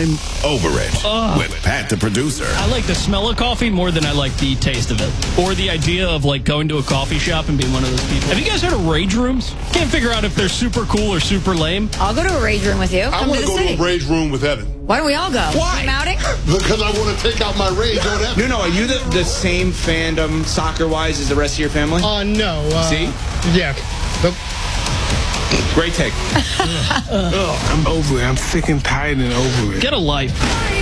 I'm over it with Pat, the producer. I like the smell of coffee more than I like the taste of it. Or the idea of like going to a coffee shop and being one of those people. Have you guys heard of rage rooms? Can't figure out if they're super cool or super lame. I'll go to a rage room with you. I want to go to a rage room with Evan. Why don't we all go? Why? Team outing? Because I want to take out my rage on Evan. No, are you the same fandom soccer-wise as the rest of your family? No. See? Yeah. Nope. Great take. I'm over it. I'm sick and tired and over it. Get a life.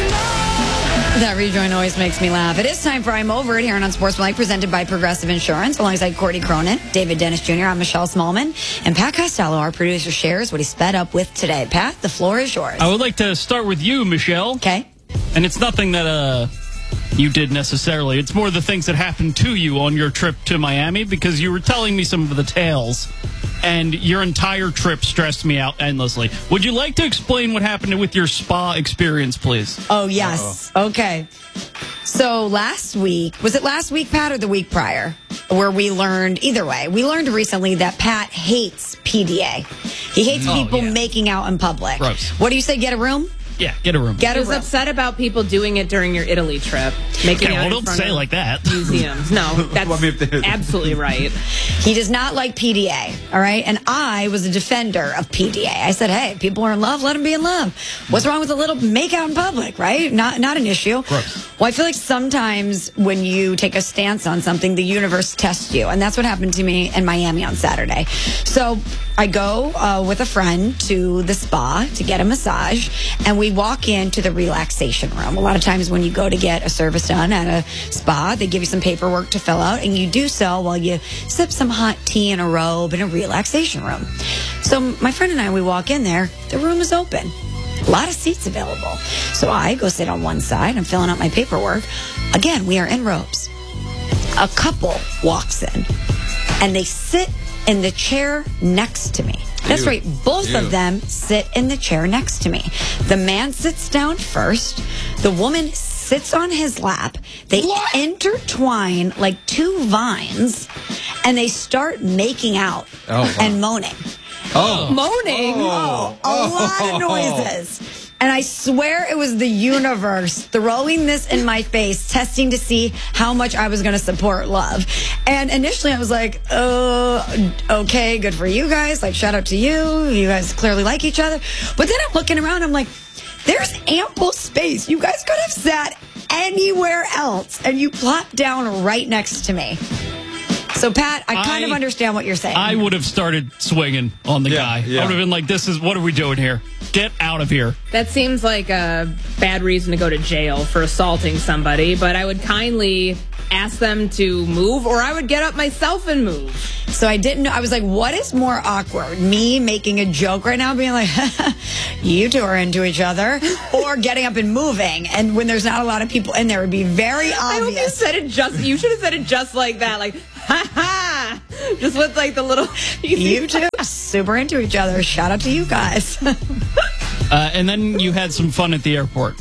That rejoin always makes me laugh. It is time for I'm Over It here on Sportsmanlike, presented by Progressive Insurance, alongside Courtney Cronin, David Dennis Jr., I'm Michelle Smallman, and Pat Costello, our producer, shares what he sped up with today. Pat, the floor is yours. I would like to start with you, Michelle. Okay. And it's nothing that you did necessarily. It's more the things that happened to you on your trip to Miami, because you were telling me some of the tales, and your entire trip stressed me out endlessly. Would you like to explain what happened with your spa experience, please? Oh, yes. Okay. So last week, was it last week, Pat, or the week prior? Where we learned, either way, we learned recently that Pat hates PDA. He hates people making out in public. Gross. What do you say, get a room? Yeah, get a room. Get He a was room. upset about people doing it during your Italy trip. Making Okay, out well, in don't front say it of like that. museums. No, that's absolutely right. He does not like PDA, all right? And I was a defender of PDA. I said, hey, people are in love, let them be in love. What's wrong with a little make out in public, right? Not an issue. Gross. Well, I feel like sometimes when you take a stance on something, the universe tests you. And that's what happened to me in Miami on Saturday. So I go with a friend to the spa to get a massage, and we walk into the relaxation room. A lot of times when you go to get a service done at a spa, they give you some paperwork to fill out, and you do so while you sip some hot tea in a robe in a relaxation room. So my friend and I, we walk in there, the room is open. A lot of seats available. So I go sit on one side, I'm filling out my paperwork. Again, we are in robes. A couple walks in, and they sit in the chair next to me. That's right. Both of them sit in the chair next to me. The man sits down first. The woman sits on his lap. They intertwine like two vines, and they start making out and moaning. Moaning. A lot of noises. And I swear it was the universe throwing this in my face, testing to see how much I was going to support love. And initially I was like, oh, okay, good for you guys. Like, shout out to you. You guys clearly like each other. But then I'm looking around, I'm like, there's ample space. You guys could have sat anywhere else, and you plopped down right next to me. So, Pat, I kind of understand what you're saying. I would have started swinging on the guy. I would have been like, what are we doing here? Get out of here. That seems like a bad reason to go to jail for assaulting somebody, but I would kindly ask them to move, or I would get up myself and move. So I didn't know. I was like, what is more awkward? Me making a joke right now, being like, you two are into each other, or getting up and moving. And when there's not a lot of people in there, it would be very obvious. I hope you said it you should have said it just like that. Like, ha ha. Just with like the little. You two super into each other. Shout out to you guys. And then you had some fun at the airport.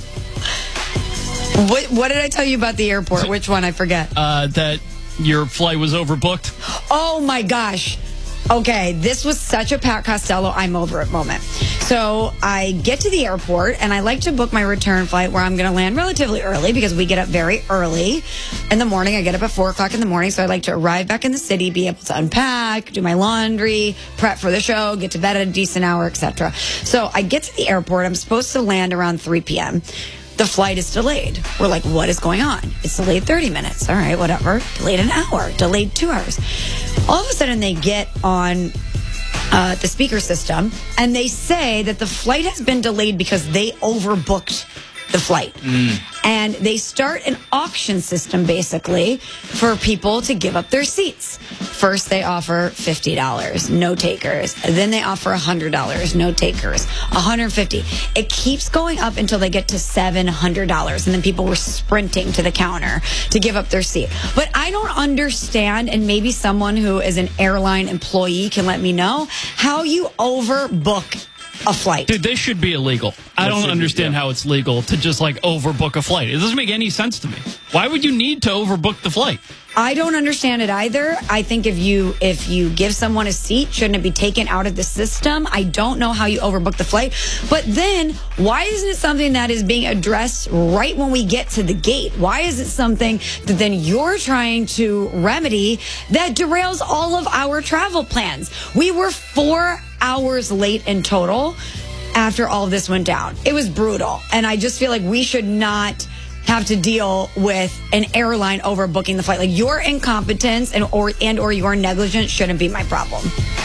What did I tell you about the airport? Which one? I forget. That your flight was overbooked. Oh, my gosh. Okay, this was such a Pat Costello I'm over it moment. So I get to the airport, and I like to book my return flight where I'm going to land relatively early because we get up very early in the morning. I get up at 4 o'clock in the morning, so I like to arrive back in the city, be able to unpack, do my laundry, prep for the show, get to bed at a decent hour, etc. So I get to the airport. I'm supposed to land around 3 p.m. The flight is delayed. We're like, what is going on? It's delayed 30 minutes. All right, whatever. Delayed an hour. Delayed 2 hours. All of a sudden, they get on the speaker system, and they say that the flight has been delayed because they overbooked the flight. And they start an auction system, basically, for people to give up their seats. First, they offer $50, no takers. Then they offer $100, no takers. $150. It keeps going up until they get to $700. And then people were sprinting to the counter to give up their seat. But I don't understand, and maybe someone who is an airline employee can let me know, how you overbook a flight. Dude, this should be illegal. I don't understand how it's legal to just like overbook a flight. It doesn't make any sense to me. Why would you need to overbook the flight? I don't understand it either. I think if you give someone a seat, shouldn't it be taken out of the system? I don't know how you overbook the flight. But then, why isn't it something that is being addressed right when we get to the gate? Why is it something that then you're trying to remedy that derails all of our travel plans? We were 4 hours late in total after all of this went down. It was brutal. And I just feel like we should not have to deal with an airline overbooking the flight. Like, your incompetence and or your negligence shouldn't be my problem.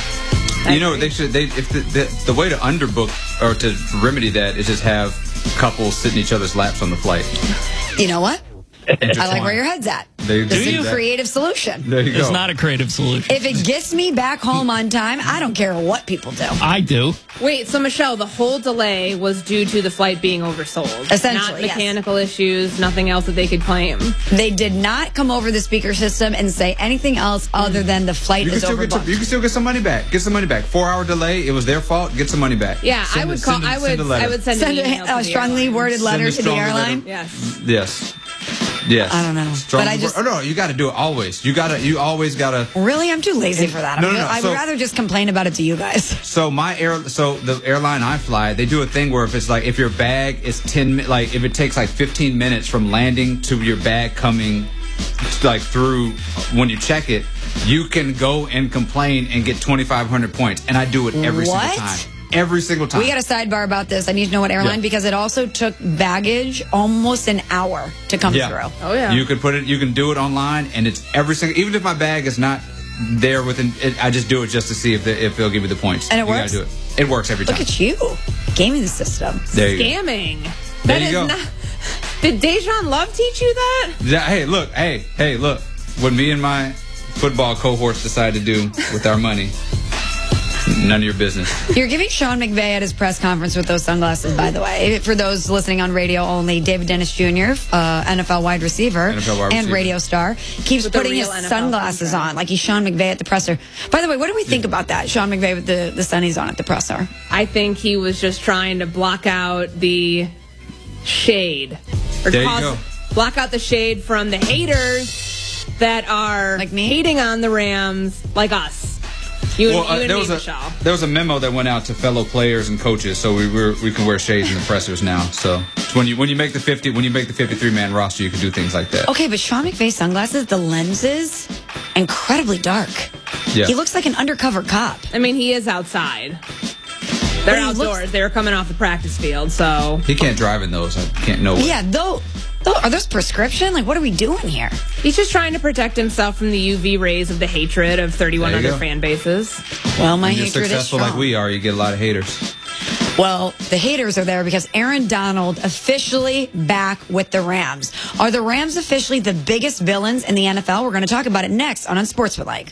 You know, if the way to underbook or to remedy that is just have couples sit in each other's laps on the flight. You know what? I like where your head's at. This is a creative solution. There you go. It's not a creative solution. If it gets me back home on time, I don't care what people do. I do. Wait, so Michelle, the whole delay was due to the flight being oversold. Essentially, not mechanical issues, nothing else that they could claim. They did not come over the speaker system and say anything else other than the flight is overbooked. You can still get some money back. Get some money back. 4 hour delay. It was their fault. Get some money back. Yeah, I would send an email to a strongly worded letter to the airline. Yes. Yes. I don't know. But I just... no, you got to do it always. You always got to... Really? I'm too lazy for that. No. I would rather just complain about it to you guys. So the airline I fly, they do a thing where if your bag is if it takes 15 minutes from landing to your bag coming through when you check it, you can go and complain and get 2,500 points. And I do it every single time. Every single time. We got a sidebar about this. I need to know what airline because it also took baggage almost an hour to come through. Oh yeah. You can do it online, and it's every single. Even if my bag is not there within, I just do it just to see if they'll give me the points. And it works. You gotta do it. It works every time. Look at you, gaming the system. There you Scamming. Go. That there you is go. not. Did Dejan Love teach you that? Hey, look. What me and my football cohorts decide to do with our money. None of your business. You're giving Sean McVay at his press conference with those sunglasses, by the way. For those listening on radio only, David Dennis Jr., NFL wide receiver, and radio star, keeps putting his sunglasses on like he's Sean McVay at the presser. By the way, what do we think about that? Sean McVay with the sunnies on at the presser. I think he was just trying to block out the shade. Block out the shade from the haters that are like me? Hating on the Rams like us. You and me, Michelle. There was a memo that went out to fellow players and coaches, so we can wear shades in the pressers now. So when you make the 53-man roster, you can do things like that. Okay, but Sean McVay's sunglasses, the lenses, incredibly dark. Yeah. He looks like an undercover cop. I mean, he is outside. They're outdoors. They were coming off the practice field, so he can't drive in those. I can't know. Yeah, though. Are those prescription? Like, what are we doing here? He's just trying to protect himself from the UV rays of the hatred of 31 other fan bases. Well, my when you're hatred is successful strong. like we are, you get a lot of haters. Well, the haters are there because Aaron Donald officially back with the Rams. Are the Rams officially the biggest villains in the NFL? We're going to talk about it next on Unsportsmanlike.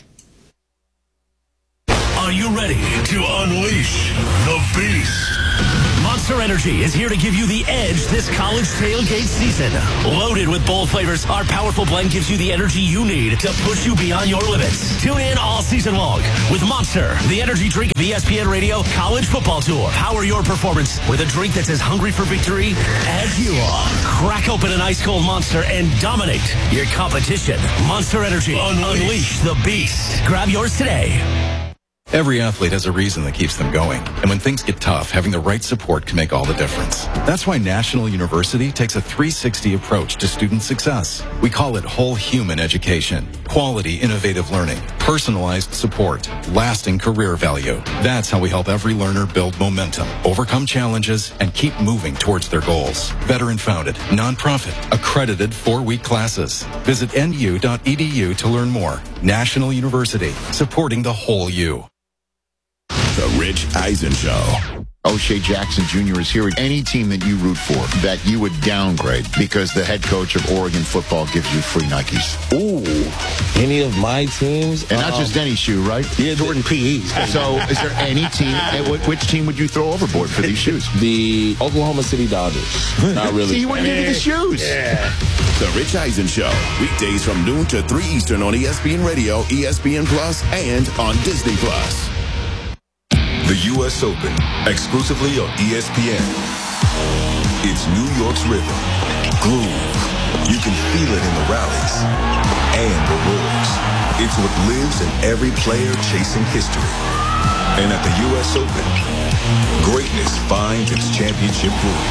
Are you ready to unleash the beast? Monster Energy is here to give you the edge this college tailgate season. Loaded with bold flavors, our powerful blend gives you the energy you need to push you beyond your limits. Tune in all season long with Monster, the energy drink of ESPN Radio College Football Tour. Power your performance with a drink that's as hungry for victory as you are. Crack open an ice-cold Monster and dominate your competition. Monster Energy. Unleash the beast. Grab yours today. Every athlete has a reason that keeps them going. And when things get tough, having the right support can make all the difference. That's why National University takes a 360 approach to student success. We call it whole human education. Quality, innovative learning, personalized support, lasting career value. That's how we help every learner build momentum, overcome challenges, and keep moving towards their goals. Veteran-founded, nonprofit, accredited 4-week classes. Visit nu.edu to learn more. National University, supporting the whole you. The Rich Eisen Show. O'Shea Jackson Jr. is here. Any team that you root for that you would downgrade because the head coach of Oregon football gives you free Nikes. Ooh, any of my teams? And not just any shoe, right? Yeah, Jordan PEs. So is there any team, which team would you throw overboard for these shoes? The Oklahoma City Dodgers. Not really. See, you wouldn't give me the shoes. Yeah. The Rich Eisen Show. Weekdays from noon to 3 Eastern on ESPN Radio, ESPN Plus, and on Disney Plus. The U.S. Open, exclusively on ESPN. It's New York's rhythm, groove, You can feel it in the rallies and the roars. It's what lives in every player chasing history. And at the U.S. Open, greatness finds its championship groove.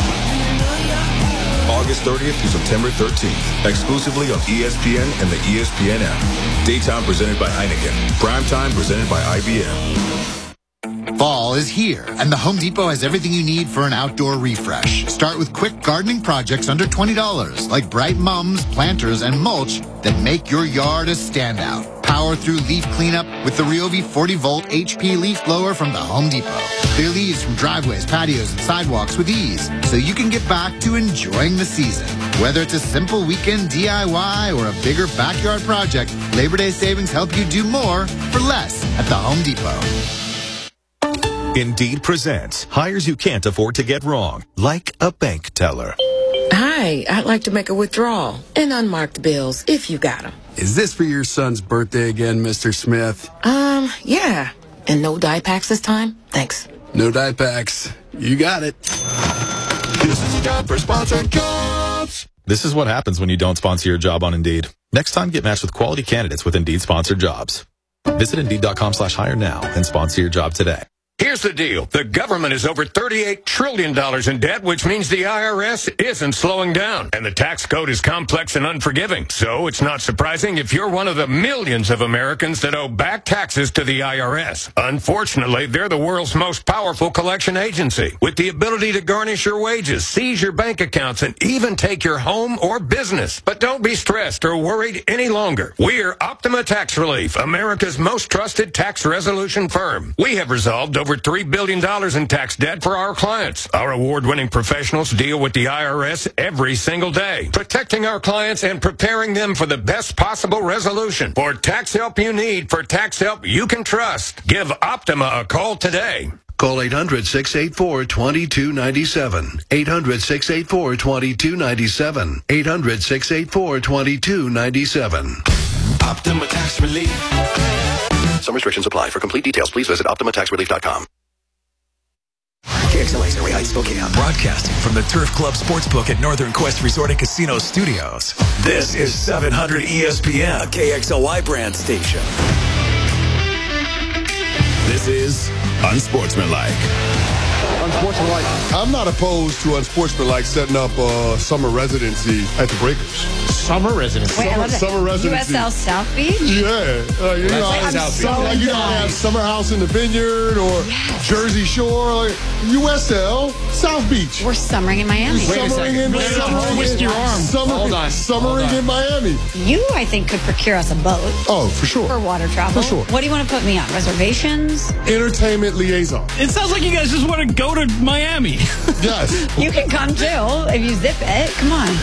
August 30th through September 13th, exclusively on ESPN and the ESPN app. Daytime presented by Heineken. Primetime presented by IBM. Fall is here, and the Home Depot has everything you need for an outdoor refresh. Start with quick gardening projects under $20, like bright mums, planters, and mulch that make your yard a standout. Power through leaf cleanup with the Ryobi 40-volt HP leaf blower from the Home Depot. Clear leaves from driveways, patios, and sidewalks with ease, so you can get back to enjoying the season. Whether it's a simple weekend DIY or a bigger backyard project, Labor Day savings help you do more for less at the Home Depot. Indeed presents hires you can't afford to get wrong, like a bank teller. Hi, I'd like to make a withdrawal and unmarked bills if you got them. Is this for your son's birthday again, Mr. Smith? Yeah. And no dye packs this time? Thanks. No dye packs. You got it. This is a job for sponsored jobs. This is what happens when you don't sponsor your job on Indeed. Next time, get matched with quality candidates with Indeed sponsored jobs. Visit Indeed.com/hire now and sponsor your job today. Here's the deal. The government is over $38 trillion in debt, which means the IRS isn't slowing down. And the tax code is complex and unforgiving. So it's not surprising if you're one of the millions of Americans that owe back taxes to the IRS. Unfortunately, they're the world's most powerful collection agency, with the ability to garnish your wages, seize your bank accounts, and even take your home or business. But don't be stressed or worried any longer. We're Optima Tax Relief, America's most trusted tax resolution firm. We have resolved over $3 billion in tax debt for our clients. Our award-winning professionals deal with the IRS every single day, protecting our clients and preparing them for the best possible resolution. For tax help you need, for tax help you can trust, give Optima a call today. Call 800-684-2297. 800-684-2297. 800-684-2297. Optima Tax Relief. Some restrictions apply. For complete details, please visit OptimaTaxRelief.com. KXLA's Area Heights, Spokane. Broadcasting from the Turf Club Sportsbook at Northern Quest Resort and Casino Studios. This is 700 ESPN, a KXLY brand station. This is Unsportsmanlike. Unsportsmanlike. I'm not opposed to unsportsmanlike setting up a summer residency at the Breakers. Summer residency? Wait, Summer residency. USL South Beach? Yeah. You know, have Summer House in the Vineyard or Jersey Shore. Like USL South Beach. We're summering in Miami. Twist your arm. Summering in Miami. You, I think, could procure us a boat. Oh, for sure. For water travel. For sure. What do you want to put me on? Reservations? Entertainment liaison. It sounds like you guys just want to go to Miami. Yes. You can come too if you zip it. Come on.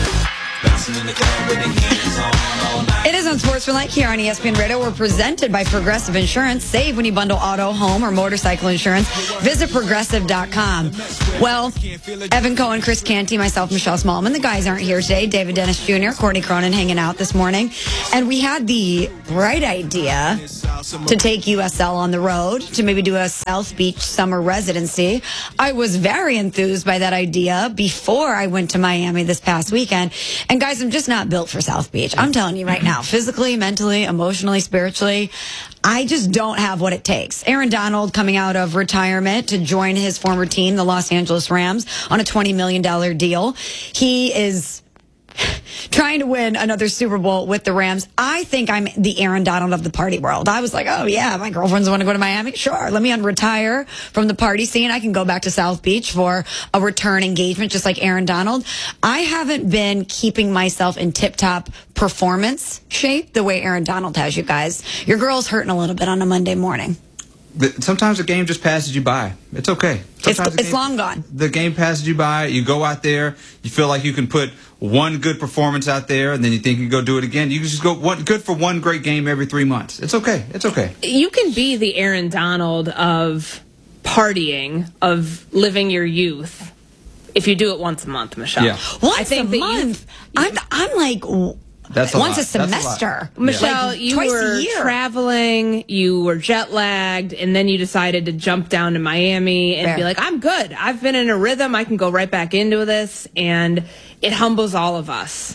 It is Unsportsmanlike here on ESPN Radio. We're presented by Progressive Insurance. Save when you bundle auto, home, or motorcycle insurance. Visit Progressive.com. Well, Evan Cohen, Chris Canty, myself, Michelle Smallman. The guys aren't here today. David Dennis Jr., Courtney Cronin hanging out this morning. And we had the bright idea to take USL on the road, to maybe do a South Beach summer residency. I was very enthused by that idea before I went to Miami this past weekend. And guys, I'm just not built for South Beach. I'm telling you right now, physically, mentally, emotionally, spiritually, I just don't have what it takes. Aaron Donald coming out of retirement to join his former team, the Los Angeles Rams, on a $20 million deal. He is trying to win another Super Bowl with the Rams. I think I'm the Aaron Donald of the party world. I was like, oh yeah, my girlfriends want to go to Miami. Sure, let me retire from the party scene. I can go back to South Beach for a return engagement, just like Aaron Donald. I haven't been keeping myself in tip-top performance shape the way Aaron Donald has, you guys. Your girl's hurting a little bit on a Monday morning. Sometimes the game just passes you by. It's okay. It's long gone. The game passes you by. You go out there. You feel like you can put one good performance out there, and then you think you can go do it again. You can just go good for one great game every 3 months. It's okay. It's okay. You can be the Aaron Donald of partying, of living your youth, if you do it once a month, Michelle. Yeah. Once a month? I'm like... That's once a semester. Michelle, like you twice were a year. traveling, you were jet lagged, and then you decided to jump down to Miami and be like, I'm good. I've been in a rhythm. I can go right back into this. And it humbles all of us.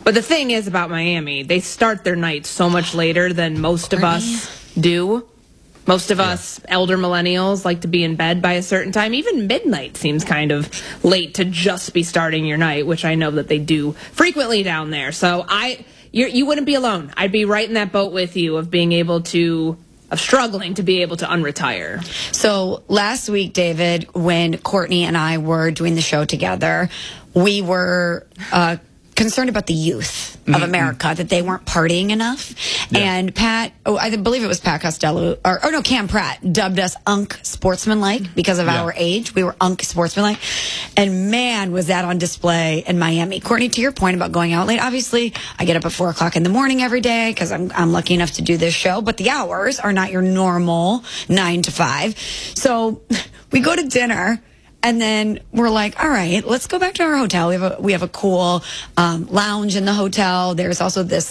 But the thing is about Miami, they start their night so much later than most of us do. Most of us elder millennials like to be in bed by a certain time. Even midnight seems kind of late to just be starting your night, which I know that they do frequently down there. So you wouldn't be alone. I'd be right in that boat with you of struggling to be able to unretire. So last week, David, when Courtney and I were doing the show together, we were concerned about the youth of America, that they weren't partying enough. Yeah. And I believe it was Pat Costello, Cam Pratt dubbed us sportsmanlike because of our age. We were sportsmanlike. And man, was that on display in Miami. Courtney, to your point about going out late, obviously I get up at 4 o'clock in the morning every day because I'm lucky enough to do this show, but the hours are not your normal 9 to 5. So we go to dinner. And then we're like, all right, let's go back to our hotel. We have a cool lounge in the hotel. There's also this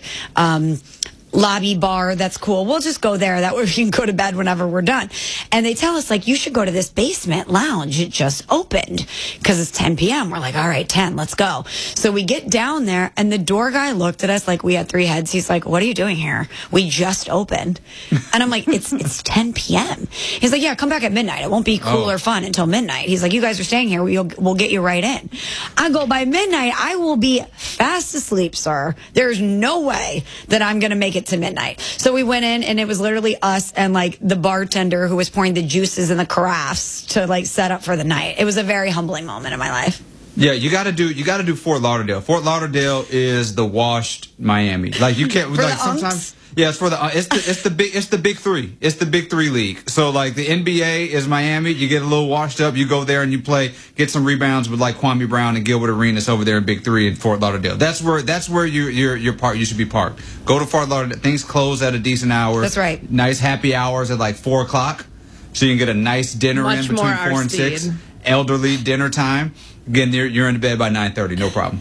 lobby bar that's cool. We'll just go there. That way we can go to bed whenever we're done. And they tell us, you should go to this basement lounge. It just opened because it's 10 p.m. We're like, all right, 10, let's go. So we get down there, and the door guy looked at us like we had 3 heads. He's like, what are you doing here? We just opened. And I'm like, it's 10 p.m. He's like, yeah, come back at midnight. It won't be cool or fun until midnight. He's like, you guys are staying here. We'll get you right in. I go, by midnight, I will be fast asleep, sir. There's no way that I'm going to make it to midnight. So we went in, and it was literally us and the bartender who was pouring the juices in the carafes to set up for the night. It was a very humbling moment in my life. Yeah, you got to do Fort Lauderdale. Fort Lauderdale is the washed Miami. You can't sometimes. Yeah, it's for it's the big three. It's the big three league. So the NBA is Miami. You get a little washed up. You go there and you get some rebounds with Kwame Brown and Gilbert Arenas over there in Big Three in Fort Lauderdale. That's where you should be parked. Go to Fort Lauderdale. Things close at a decent hour. That's right. Nice happy hours at 4 o'clock, so you can get a nice dinner in between 4 and 6. Elderly dinner time. Again, you're in bed by 9:30. No problem.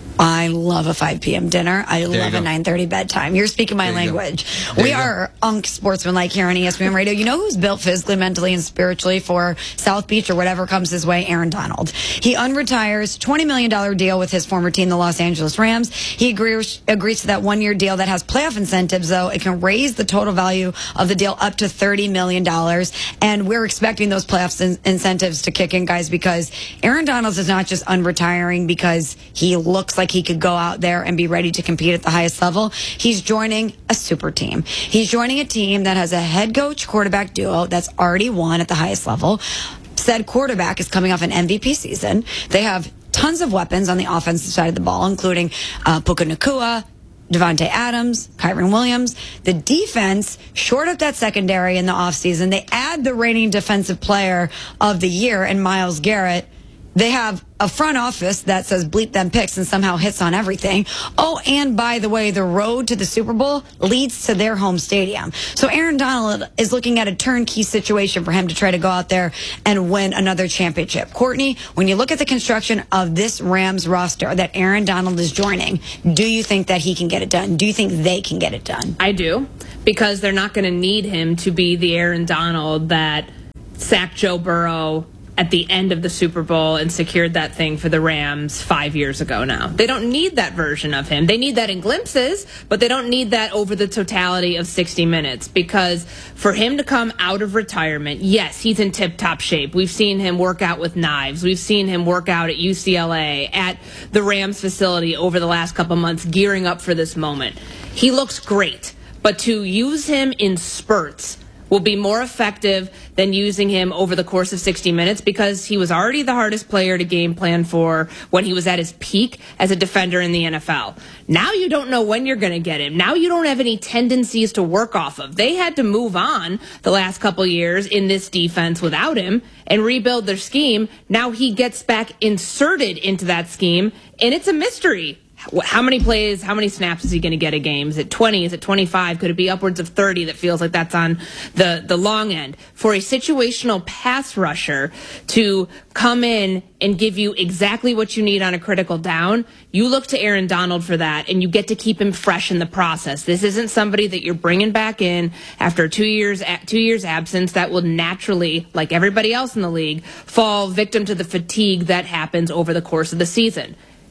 I love a 5 p.m. dinner. I love a 9:30 bedtime. You're speaking my language. We are sportsmanlike here on ESPN Radio. You know who's built physically, mentally, and spiritually for South Beach or whatever comes his way? Aaron Donald. He unretires, $20 million deal with his former team, the Los Angeles Rams. He agrees to that one-year deal that has playoff incentives, though. It can raise the total value of the deal up to $30 million. And we're expecting those playoff incentives to kick in, guys, because Aaron Donald is not just unretiring because he looks like he could go out there and be ready to compete at the highest level. He's joining a super team. He's joining a team that has a head coach quarterback duo that's already won at the highest level. Said quarterback is coming off an MVP season. They have tons of weapons on the offensive side of the ball, including Puka Nacua, Devontae Adams, Kyren Williams. The defense shored up that secondary in the offseason. They add the reigning defensive player of the year in Myles Garrett. They have a front office that says bleep them picks and somehow hits on everything. Oh, and by the way, the road to the Super Bowl leads to their home stadium. So Aaron Donald is looking at a turnkey situation for him to try to go out there and win another championship. Courtney, when you look at the construction of this Rams roster that Aaron Donald is joining, do you think that he can get it done? Do you think they can get it done? I do, because they're not going to need him to be the Aaron Donald that sacked Joe Burrow at the end of the Super Bowl and secured that thing for the Rams 5 years ago now. They don't need that version of him. They need that in glimpses, but they don't need that over the totality of 60 minutes, because for him to come out of retirement, yes, he's in tip-top shape. We've seen him work out with knives. We've seen him work out at UCLA, at the Rams facility over the last couple months, gearing up for this moment. He looks great, but to use him in spurts will be more effective than using him over the course of 60 minutes, because he was already the hardest player to game plan for when he was at his peak as a defender in the NFL. Now you don't know when you're going to get him. Now you don't have any tendencies to work off of. They had to move on the last couple years in this defense without him and rebuild their scheme. Now he gets back inserted into that scheme, and it's a mystery. How many plays, how many snaps is he going to get a game? Is it 20? Is it 25? Could it be upwards of 30? That feels like that's on the long end. For a situational pass rusher to come in and give you exactly what you need on a critical down, you look to Aaron Donald for that, and you get to keep him fresh in the process. This isn't somebody that you're bringing back in after 2 years absence that will naturally, like everybody else in the league, fall victim to the fatigue that happens over the course of the season.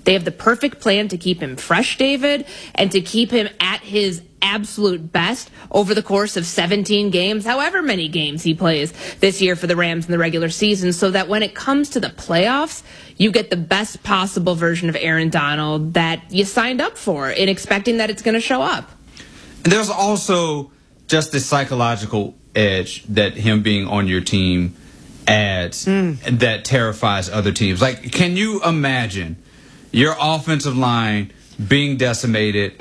They have the perfect plan to keep him fresh, David, and to keep him at his absolute best over the course of 17 games, however many games he plays this year for the Rams in the regular season, so that when it comes to the playoffs, you get the best possible version of Aaron Donald that you signed up for in expecting that it's going to show up. And there's also just the psychological edge that him being on your team adds that terrifies other teams. Like, can you imagine your offensive line being decimated?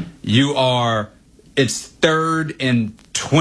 It's 3rd and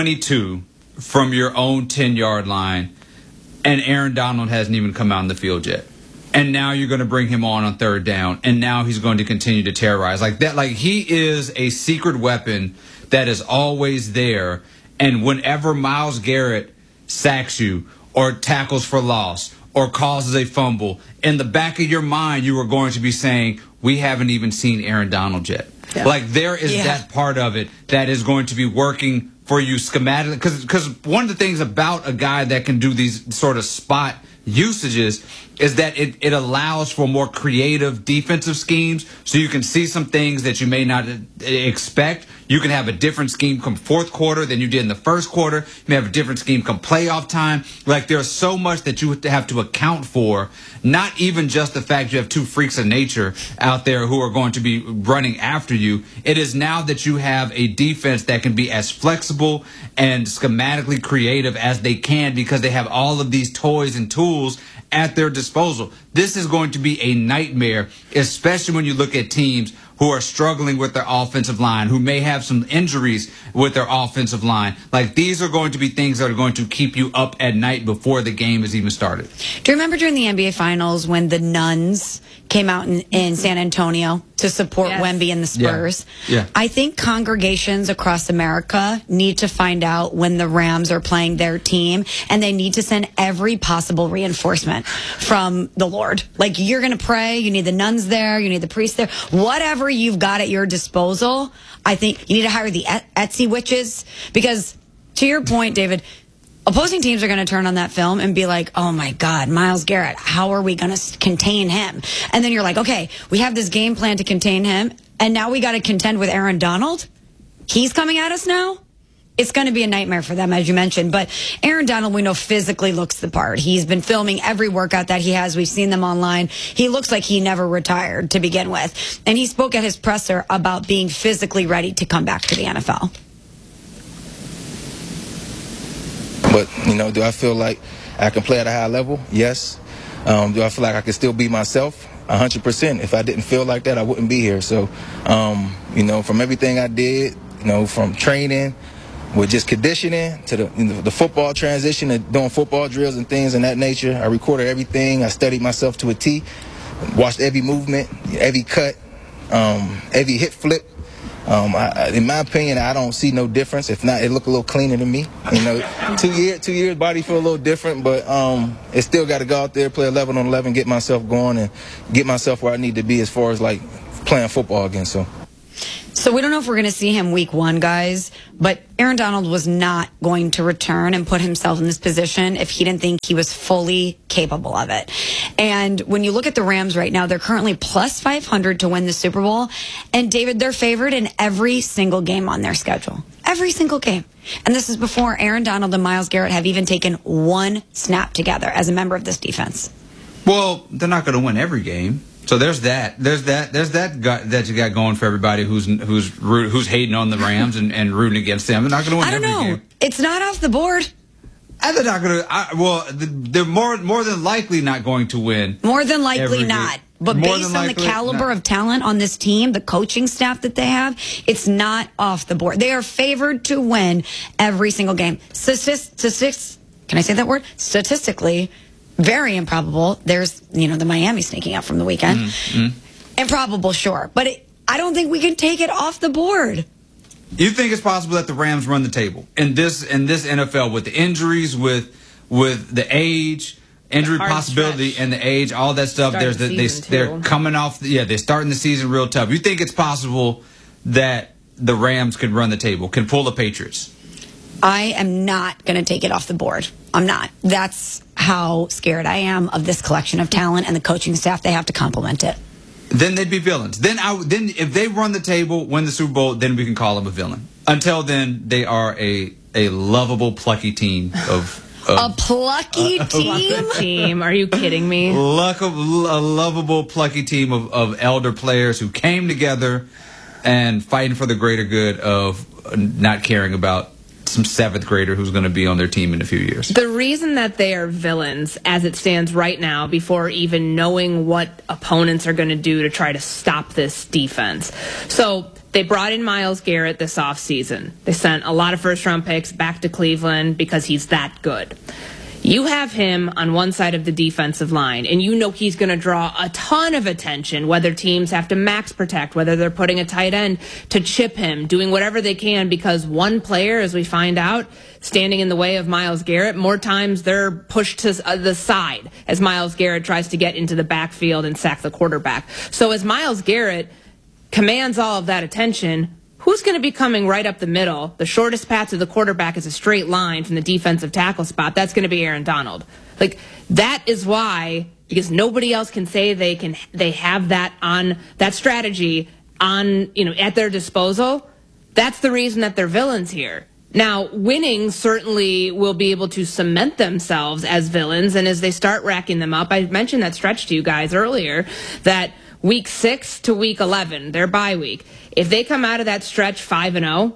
22 from your own 10-yard line, and Aaron Donald hasn't even come out on the field yet. And now you're going to bring him on 3rd down, and now he's going to continue to terrorize like that. Like, he is a secret weapon that is always there. And whenever Myles Garrett sacks you or tackles for loss or causes a fumble, in the back of your mind, you are going to be saying, we haven't even seen Aaron Donald yet. Yeah. Like, there is that part of it that is going to be working for you schematically. Because one of the things about a guy that can do these sort of spot usages is that it allows for more creative defensive schemes, so you can see some things that you may not expect. You can have a different scheme come fourth quarter than you did in the first quarter. You may have a different scheme come playoff time. Like, there's so much that you have to account for, not even just the fact you have two freaks of nature out there who are going to be running after you. It is now that you have a defense that can be as flexible and schematically creative as they can, because they have all of these toys and tools at their disposal. This is going to be a nightmare, especially when you look at teams who are struggling with their offensive line, who may have some injuries with their offensive line. Like, these are going to be things that are going to keep you up at night before the game has even started. Do you remember during the NBA Finals when the Nuns came out in San Antonio to support Wemby and the Spurs? Yeah. I think congregations across America need to find out when the Rams are playing their team, and they need to send every possible reinforcement from the Lord. Like, you're going to pray, you need the nuns there, you need the priests there, whatever you've got at your disposal. I think you need to hire the Etsy witches, because to your point, David, opposing teams are going to turn on that film and be like, oh my God, Myles Garrett, how are we going to contain him? And then you're like, okay, we have this game plan to contain him, and now we got to contend with Aaron Donald? He's coming at us now? It's going to be a nightmare for them, as you mentioned. But Aaron Donald, we know, physically looks the part. He's been filming every workout that he has. We've seen them online. He looks like he never retired to begin with. And he spoke at his presser about being physically ready to come back to the NFL. But, do I feel like I can play at a high level? Yes. Do I feel like I can still be myself? 100%. If I didn't feel like that, I wouldn't be here. So, from everything I did, from training, with just conditioning to the football transition and doing football drills and things in that nature, I recorded everything. I studied myself to a T, watched every movement, every cut, every hit flip. In my opinion, I don't see no difference. If not, it look a little cleaner to me. 2 years, body feel a little different, but it still got to go out there, play 11 on 11, get myself going, and get myself where I need to be as far as like playing football again. So we don't know if we're going to see him week 1, guys, but Aaron Donald was not going to return and put himself in this position if he didn't think he was fully capable of it. And when you look at the Rams right now, they're currently plus 500 to win the Super Bowl. And David, they're favored in every single game on their schedule. Every single game. And this is before Aaron Donald and Myles Garrett have even taken one snap together as a member of this defense. Well, they're not going to win every game. So there's that that you got going for everybody who's hating on the Rams and rooting against them. They're not going to win every game. I don't know. It's not off the board. And they're not going to. They're more than likely not going to win. More than likely not. But based on the caliber of talent on this team, the coaching staff that they have, it's not off the board. They are favored to win every single game. Statistics. Can I say that word? Statistically. Very improbable. There's, the Miami sneaking out from the weekend. Mm-hmm. Improbable, sure. But I don't think we can take it off the board. You think it's possible that the Rams run the table in this NFL with the injuries, with the age, injury possibility, and the age, all that stuff? They're coming off. They're starting the season real tough. You think it's possible that the Rams can run the table, can pull the Patriots? I am not going to take it off the board. I'm not. That's how scared I am of this collection of talent and the coaching staff. They have to complement it. Then they'd be villains. Then if they run the table, win the Super Bowl, then we can call them a villain. Until then, they are a lovable, plucky team of a plucky team? Are you kidding me? A lovable, plucky team of elder players who came together and fighting for the greater good of not caring about some 7th grader who's going to be on their team in a few years. The reason that they are villains as it stands right now, before even knowing what opponents are going to do to try to stop this defense. So they brought in Myles Garrett this offseason. They sent a lot of first-round picks back to Cleveland because he's that good. You have him on one side of the defensive line, and you know he's going to draw a ton of attention, whether teams have to max protect, whether they're putting a tight end to chip him, doing whatever they can, because one player, as we find out, standing in the way of Myles Garrett, more times they're pushed to the side as Myles Garrett tries to get into the backfield and sack the quarterback. So as Myles Garrett commands all of that attention, who's going to be coming right up the middle? The shortest path to the quarterback is a straight line from the defensive tackle spot. That's going to be Aaron Donald. Like, that is why, because nobody else can say they have that strategy on, at their disposal. That's the reason that they're villains here. Now, winning certainly will be able to cement themselves as villains, and as they start racking them up, I mentioned that stretch to you guys earlier, that week 6 to week 11, their bye week, if they come out of that stretch 5-0,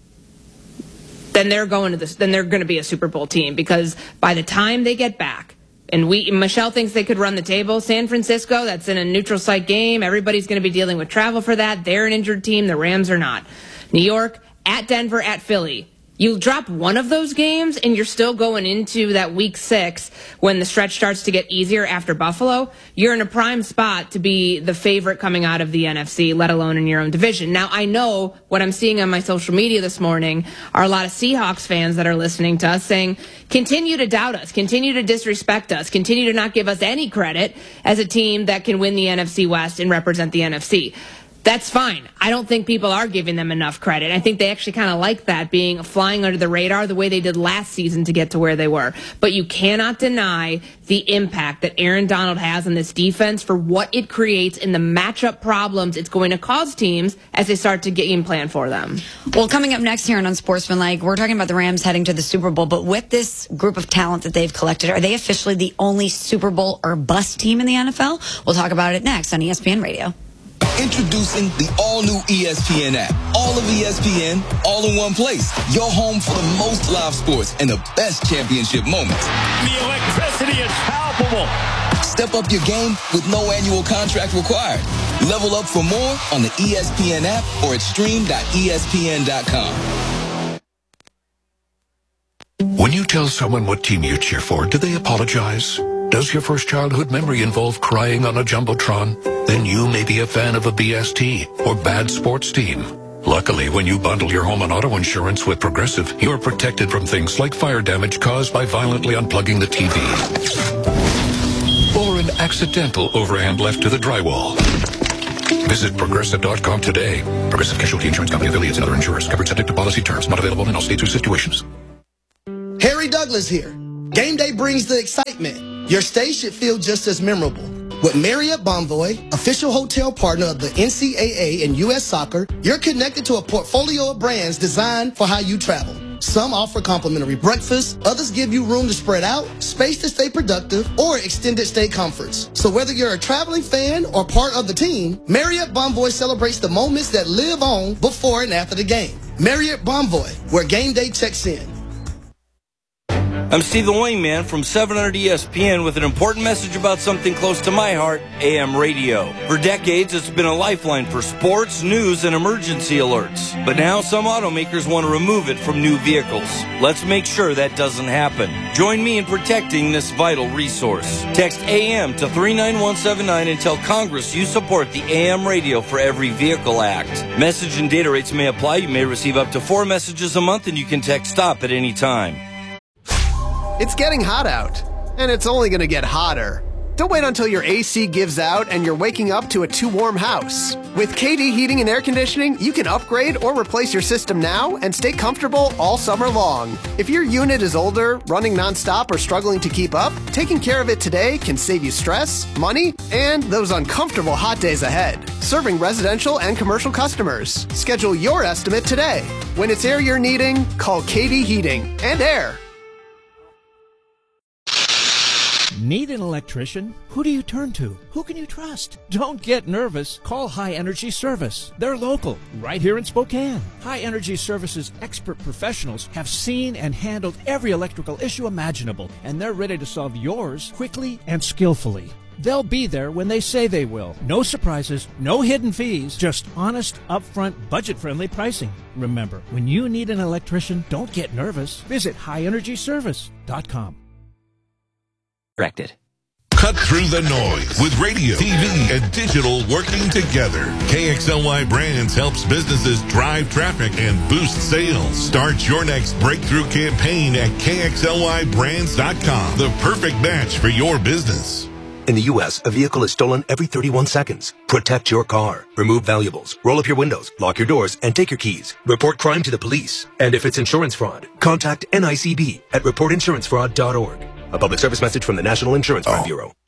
then they're going to be a Super Bowl team, because by the time they get back, and Michelle thinks they could run the table. San Francisco, that's in a neutral site game. Everybody's going to be dealing with travel for that. They're an injured team. The Rams are not. New York, at Denver, at Philly. You drop one of those games and you're still going into that week 6 when the stretch starts to get easier after Buffalo. You're in a prime spot to be the favorite coming out of the NFC, let alone in your own division. Now, I know what I'm seeing on my social media this morning are a lot of Seahawks fans that are listening to us saying, continue to doubt us, continue to disrespect us, continue to not give us any credit as a team that can win the NFC West and represent the NFC. That's fine. I don't think people are giving them enough credit. I think they actually kind of like that, being flying under the radar the way they did last season to get to where they were. But you cannot deny the impact that Aaron Donald has on this defense for what it creates and the matchup problems it's going to cause teams as they start to game plan for them. Well, coming up next here on Unsportsmanlike, we're talking about the Rams heading to the Super Bowl, but with this group of talent that they've collected, are they officially the only Super Bowl or bust team in the NFL? We'll talk about it next on ESPN Radio. Introducing the all-new ESPN app. All of ESPN, all in one place. Your home for the most live sports and the best championship moments. The electricity is palpable. Step up your game with no annual contract required. Level up for more on the ESPN app or at stream.espn.com. When you tell someone what team you cheer for, do they apologize? Does your first childhood memory involve crying on a Jumbotron? Then you may be a fan of a BST or bad sports team. Luckily, when you bundle your home and auto insurance with Progressive, you're protected from things like fire damage caused by violently unplugging the TV or an accidental overhand left to the drywall. Visit Progressive.com today. Progressive Casualty Insurance Company, affiliates, and other insurers. Covered subject to policy terms. Not available in all states or situations. Harry Douglas here. Game day brings the excitement. Your stay should feel just as memorable. With Marriott Bonvoy, official hotel partner of the NCAA and U.S. Soccer, you're connected to a portfolio of brands designed for how you travel. Some offer complimentary breakfast, others give you room to spread out, space to stay productive, or extended stay comforts. So whether you're a traveling fan or part of the team, Marriott Bonvoy celebrates the moments that live on before and after the game. Marriott Bonvoy, where game day checks in. I'm Steve the Wingman from 700 ESPN with an important message about something close to my heart, AM radio. For decades, it's been a lifeline for sports, news, and emergency alerts. But now some automakers want to remove it from new vehicles. Let's make sure that doesn't happen. Join me in protecting this vital resource. Text AM to 39179 and tell Congress you support the AM Radio for Every Vehicle Act. Message and data rates may apply. You may receive up to 4 messages a month, and you can text STOP at any time. It's getting hot out, and it's only going to get hotter. Don't wait until your AC gives out and you're waking up to a too warm house. With KD Heating and Air Conditioning, you can upgrade or replace your system now and stay comfortable all summer long. If your unit is older, running nonstop, or struggling to keep up, taking care of it today can save you stress, money, and those uncomfortable hot days ahead. Serving residential and commercial customers. Schedule your estimate today. When it's air you're needing, call KD Heating and Air. Need an electrician? Who do you turn to? Who can you trust? Don't get nervous. Call High Energy Service. They're local, right here in Spokane. High Energy Service's expert professionals have seen and handled every electrical issue imaginable, and they're ready to solve yours quickly and skillfully. They'll be there when they say they will. No surprises, no hidden fees, just honest, upfront, budget-friendly pricing. Remember, when you need an electrician, don't get nervous. Visit highenergyservice.com. Corrected. Cut through the noise with radio, TV, and digital working together. KXLY Brands helps businesses drive traffic and boost sales. Start your next breakthrough campaign at KXLYBrands.com. The perfect match for your business. In the U.S., a vehicle is stolen every 31 seconds. Protect your car. Remove valuables. Roll up your windows. Lock your doors. And take your keys. Report crime to the police. And if it's insurance fraud, contact NICB at reportinsurancefraud.org. A public service message from the National Insurance Crime Bureau.